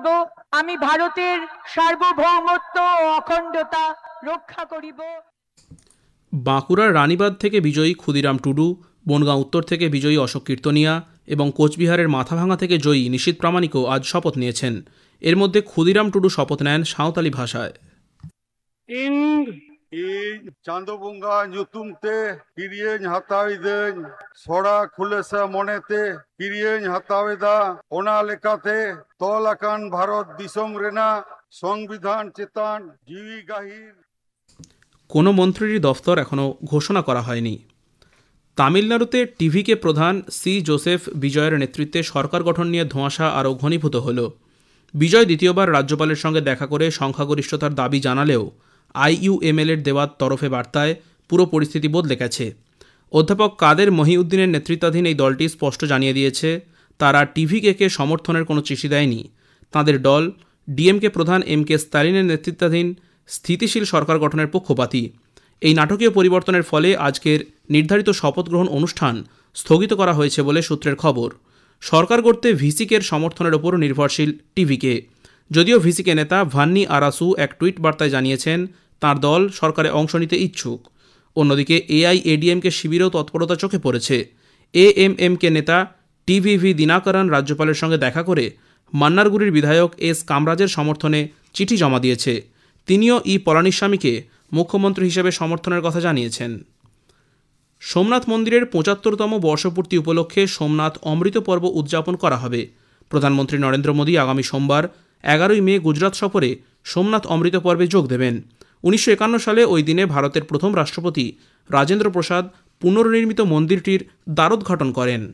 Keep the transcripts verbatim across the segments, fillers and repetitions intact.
করিব, আমি ভারতের সার্বভৌমত্ব ও অখণ্ডতা রক্ষা করিব। বাঁকুড়ার রানীবাঁধ থেকে বিজয়ী ক্ষুদিরাম টুডু, বনগাঁ উত্তর থেকে বিজয়ী অশোক কীর্তনিয়া এবং কোচবিহারের মাথাভাঙা থেকে জয়ী নিশীথ প্রামাণিকও আজ শপথ নিয়েছেন। এর মধ্যে ক্ষুদিরাম টুডু শপথ নেন সাঁওতালি ভাষায়। ᱤᱧ ᱪᱟᱸᱫᱳ ᱵᱚᱸᱜᱟ ᱧᱩᱛᱩᱢ ᱛᱮ ᱠᱤᱨᱤᱭᱟᱹᱧ ᱦᱟᱛᱟᱣᱤᱫᱟᱹᱧ ᱥᱚᱲᱟ ᱠᱷᱩᱞᱟᱹᱥᱟ ᱢᱚᱱᱮᱛᱮ ᱠᱤᱨᱤᱭᱟᱹᱧ ᱦᱟᱛᱟᱣᱮᱫᱟ ᱚᱱᱟ ᱞᱮᱠᱟᱛᱮ ᱛᱚᱞ ᱟᱠᱟᱱ ᱵᱷᱟᱨᱚᱛ ᱫᱤᱥᱚᱢ ᱨᱮᱱᱟᱜ সংবিধান চেতন জিবি গাহির। কোনো মন্ত্রীর দফতর এখনও ঘোষণা করা হয়নি। তামিলনাড়ুতে টিভিকে প্রধান সি জোসেফ বিজয়ের নেতৃত্বে সরকার গঠন নিয়ে ধোঁয়াশা আরও ঘনীভূত হল। বিজয় দ্বিতীয়বার রাজ্যপালের সঙ্গে দেখা করে সংখ্যাগরিষ্ঠতার দাবি জানালেও আইইউএমএলের দেওয়ার তরফে বার্তায় পুরো পরিস্থিতি বদলে গেছে। অধ্যাপক কাদের মহিউদ্দিনের নেতৃত্বাধীন এই দলটি স্পষ্ট জানিয়ে দিয়েছে, তারা টিভিকেকে সমর্থনের কোনো চিঠি দেয়নি। তাঁদের দল ডিএমকে প্রধান এম কে স্ট্যালিনের নেতৃত্বাধীন স্থিতিশীল সরকার গঠনের পক্ষপাতী। এই নাটকীয় পরিবর্তনের ফলে আজকের নির্ধারিত শপথ গ্রহণ অনুষ্ঠান স্থগিত করা হয়েছে বলে সূত্রের খবর। সরকার গড়তে ভিসিকের সমর্থনের ওপর নির্ভরশীল টিভিকে। যদিও ভিসিকে নেতা ভান্নি আরাসু এক টুইট বার্তায় জানিয়েছেন তাঁর দল সরকারে অংশ নিতে ইচ্ছুক। অন্যদিকে এআইএডিএমকে শিবিরেও তৎপরতা চোখে পড়েছে। এএমএমকে নেতা টিভিভি দিনাকরণ রাজ্যপালের সঙ্গে দেখা করে মান্নারগুড়ির বিধায়ক এস কামরাজের সমর্থনে চিঠি জমা দিয়েছে। তিনিও ই পলানিস্বামীকে মুখ্যমন্ত্রী হিসেবে সমর্থনের কথা জানিয়েছেন। সোমনাথ মন্দিরের পঁচাত্তরতম বর্ষপূর্তি উপলক্ষে সোমনাথ অমৃত পর্ব উদযাপন করা হবে। প্রধানমন্ত্রী নরেন্দ্র মোদী আগামী সোমবার এগারোই মে গুজরাট সফরে সোমনাথ অমৃত পর্বে যোগ দেবেন। উনিশশো একান্ন সালে ওই দিনে ভারতের প্রথম রাষ্ট্রপতি রাজেন্দ্র প্রসাদ পুনর্নির্মিত মন্দিরটির দ্বারোদ্ঘাটন করেন।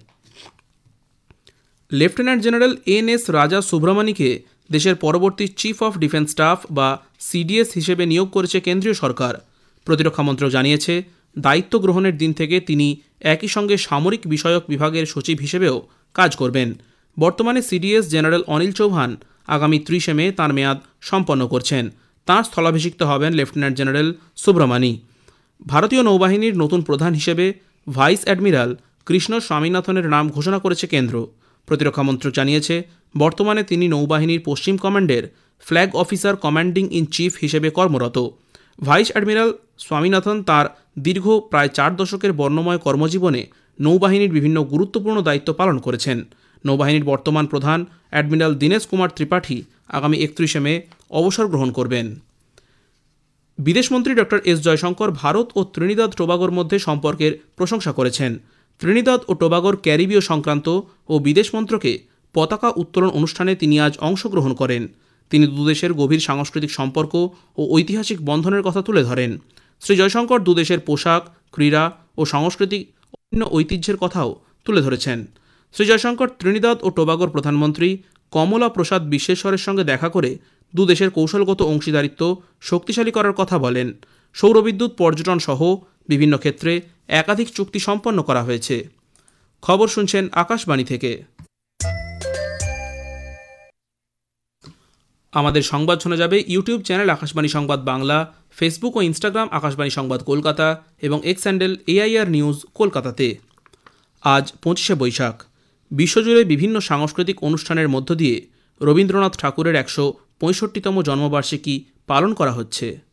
লেফটেন্যান্ট জেনারেল এন এস রাজা সুব্রমণিকে দেশের পরবর্তী চিফ অফ ডিফেন্স স্টাফ বা সিডিএস হিসেবে নিয়োগ করেছে কেন্দ্রীয় সরকার। প্রতিরক্ষা মন্ত্রক জানিয়েছে, দায়িত্ব গ্রহণের দিন থেকে তিনি একই সঙ্গে সামরিক বিষয়ক বিভাগের সচিব হিসেবেও কাজ করবেন। বর্তমানে সিডিএস জেনারেল অনিল চৌহান আগামী ত্রিশে মে তাঁর মেয়াদ সম্পন্ন করছেন। তাঁর স্থলাভিষিক্ত হবেন লেফটেন্যান্ট জেনারেল সুব্রমণি। ভারতীয় নৌবাহিনীর নতুন প্রধান হিসেবে ভাইস অ্যাডমিরাল কৃষ্ণ স্বামীনাথনের নাম ঘোষণা করেছে কেন্দ্র। প্রতিরক্ষা মন্ত্রক জানিয়েছে, বর্তমানে তিনি নৌবাহিনীর পশ্চিম কমান্ডের flag officer commanding in chief হিসেবে কর্মরত। ভাইস অ্যাডমিরাল স্বামীনাথন তাঁর দীর্ঘ প্রায় চার দশকের বর্ণময় কর্মজীবনে নৌবাহিনীর বিভিন্ন গুরুত্বপূর্ণ দায়িত্ব পালন করেছেন। নৌবাহিনীর বর্তমান প্রধান অ্যাডমিরাল দীনেশ কুমার ত্রিপাঠী আগামী একত্রিশে মে অবসর গ্রহণ করবেন। বিদেশমন্ত্রী ডক্টর এস জয়শঙ্কর ভারত ও ত্রিনিদাদ টোবাগোর মধ্যে সম্পর্কের প্রশংসা করেছেন। ত্রিনিদাদ ও টোবাগোর ক্যারিবীয় সংক্রান্ত ও বিদেশ মন্ত্রকে পতাকা উত্তোলন অনুষ্ঠানে তিনি আজ অংশগ্রহণ করেন। তিনি দুদেশের গভীর সাংস্কৃতিক সম্পর্ক ও ঐতিহাসিক বন্ধনের কথা তুলে ধরেন। শ্রী জয়শঙ্কর দুদেশের পোশাক, ক্রীড়া ও সাংস্কৃতিক অন্য ঐতিহ্যের কথাও তুলে ধরেছেন। শ্রী জয়শঙ্কর ত্রিনিদাদ ও টোবাগোর প্রধানমন্ত্রী কমলা প্রসাদ বিশ্বেশ্বরের সঙ্গে দেখা করে দুদেশের কৌশলগত অংশীদারিত্ব শক্তিশালী করার কথা বলেন। সৌরবিদ্যুৎ, পর্যটন সহ বিভিন্ন ক্ষেত্রে একাধিক চুক্তি সম্পন্ন করা হয়েছে। খবর শুনছেন আকাশবাণী থেকে। আমাদের সংবাদ শোনা যাবে ইউটিউব চ্যানেল আকাশবাণী সংবাদ বাংলা, ফেসবুক ও ইনস্টাগ্রাম আকাশবাণী সংবাদ কলকাতা এবং এক্স হ্যান্ডেল এআইআর নিউজ কলকাতাতে। আজ পঁচিশে বৈশাখ। বিশ্বজুড়ে বিভিন্ন সাংস্কৃতিক অনুষ্ঠানের মধ্য দিয়ে রবীন্দ্রনাথ ঠাকুরের একশো পঁয়ষট্টিতম জন্মবার্ষিকী পালন করা হচ্ছে।